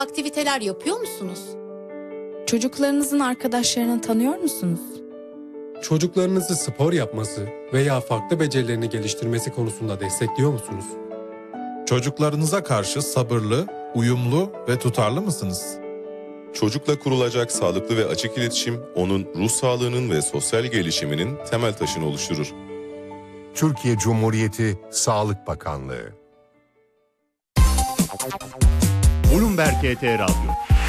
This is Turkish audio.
aktiviteler yapıyor musunuz? Çocuklarınızın arkadaşlarını tanıyor musunuz? Çocuklarınızı spor yapması veya farklı becerilerini geliştirmesi konusunda destekliyor musunuz? Çocuklarınıza karşı sabırlı, uyumlu ve tutarlı mısınız? Çocukla kurulacak sağlıklı ve açık iletişim, onun ruh sağlığının ve sosyal gelişiminin temel taşını oluşturur. Türkiye Cumhuriyeti Sağlık Bakanlığı. Bloomberg HT Radyo.